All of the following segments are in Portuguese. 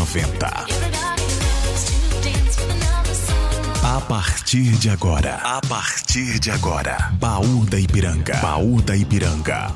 90. A partir de agora, Baú da Ipiranga. Baú da Ipiranga.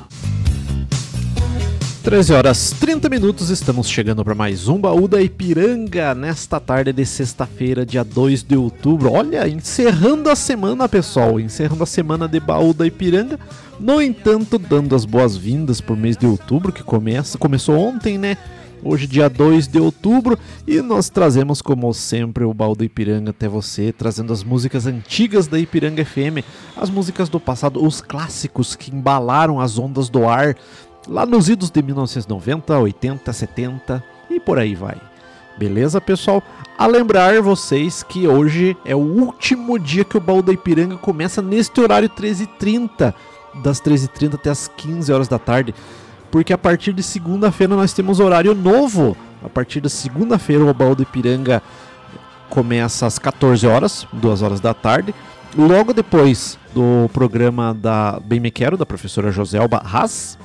13 horas 30 minutos, estamos chegando para mais um Baú da Ipiranga nesta tarde de sexta-feira, dia 2 de outubro. Olha, encerrando a semana, pessoal, encerrando a semana de Baú da Ipiranga. No entanto, dando as boas-vindas por mês de outubro, que começou ontem, né? Hoje, dia 2 de outubro, e nós trazemos, como sempre, o Baú da Ipiranga até você, trazendo as músicas antigas da Ipiranga FM, as músicas do passado, os clássicos que embalaram as ondas do ar, lá nos idos de 1990, 80, 70 e por aí vai. Beleza, pessoal? A lembrar vocês que hoje é o último dia que o Baú da Ipiranga começa neste horário 13h30, das 13h30 até as 15 horas da tarde, porque a partir de segunda-feira nós temos horário novo. A partir de segunda-feira o Baú da Ipiranga começa às 14 horas, 2 horas da tarde. Logo depois do programa da Bem Me Quero, da professora Joselba Haas,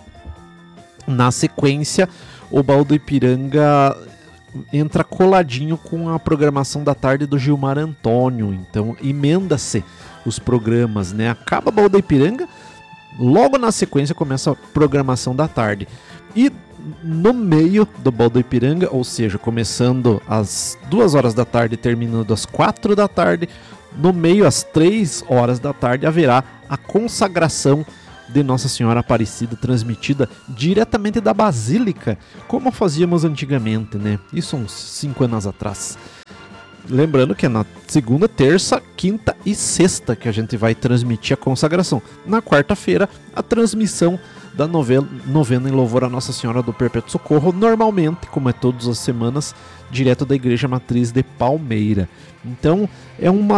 na sequência, o Baú do Ipiranga entra coladinho com a programação da tarde do Gilmar Antônio. Então, emenda-se os programas, né? Acaba o Baú da Ipiranga, logo na sequência começa a programação da tarde. E no meio do Baú da Ipiranga, ou seja, começando às 2 horas da tarde e terminando às 4 da tarde, no meio, às 3 horas da tarde, haverá a consagração de Nossa Senhora Aparecida, transmitida diretamente da Basílica, como fazíamos antigamente, né? Isso uns 5 anos atrás. Lembrando que é na segunda, terça, quinta e sexta que a gente vai transmitir a consagração. Na quarta-feira, a transmissão da novena em louvor a Nossa Senhora do Perpétuo Socorro, normalmente, como é todas as semanas, direto da Igreja Matriz de Palmeira. Então, é uma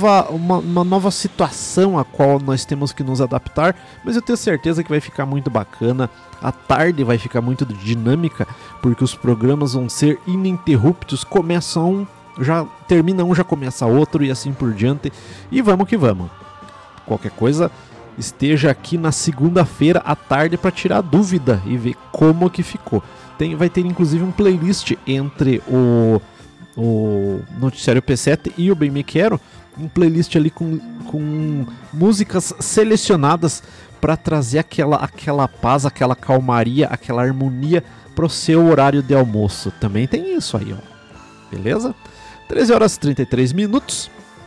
nova situação a qual nós temos que nos adaptar, mas eu tenho certeza que vai ficar muito bacana. A tarde vai ficar muito dinâmica, porque os programas vão ser ininterruptos, começam já termina um, já começa outro e assim por diante. E vamos que vamos. Qualquer coisa, esteja aqui na segunda-feira à tarde para tirar dúvida e ver como que ficou. Vai ter inclusive um playlist entre o Noticiário P7 e o Bem Me Quero, um playlist ali com músicas selecionadas para trazer aquela paz, aquela calmaria, aquela harmonia para o seu horário de almoço. Também tem isso aí, ó. Beleza? 13 horas e 33 minutos.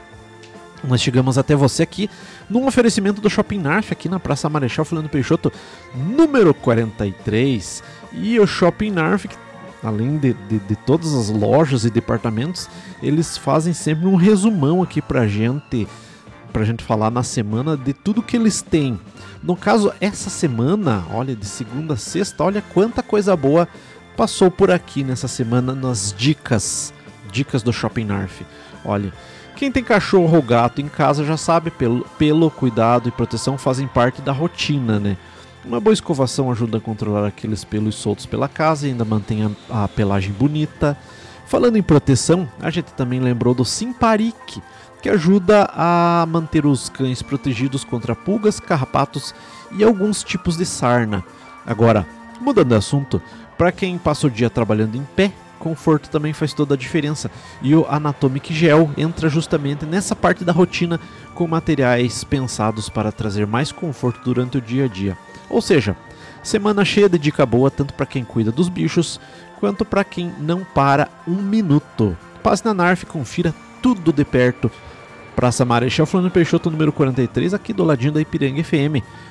Nós chegamos até você aqui num oferecimento do Shopping Narf, aqui na Praça Marechal Floriano Peixoto, número 43. E o Shopping Narf, além de todas as lojas e departamentos, eles fazem sempre um resumão aqui pra gente falar na semana de tudo que eles têm. No caso, essa semana, olha, de segunda a sexta, olha quanta coisa boa passou por aqui nessa semana nas dicas do Shopping Narf. Olha, quem tem cachorro ou gato em casa já sabe, pelo cuidado e proteção fazem parte da rotina, né? Uma boa escovação ajuda a controlar aqueles pelos soltos pela casa e ainda mantém a pelagem bonita. Falando em proteção, a gente também lembrou do Simparic, que ajuda a manter os cães protegidos contra pulgas, carrapatos e alguns tipos de sarna. Agora, mudando de assunto, para quem passa o dia trabalhando em pé, conforto também faz toda a diferença, e o Anatomic Gel entra justamente nessa parte da rotina com materiais pensados para trazer mais conforto durante o dia a dia. Ou seja, semana cheia de dica boa tanto para quem cuida dos bichos quanto para quem não para um minuto. Passe na Narf e confira tudo de perto. Praça Marechal Floriano Peixoto, número 43, aqui do ladinho da Ipiranga FM.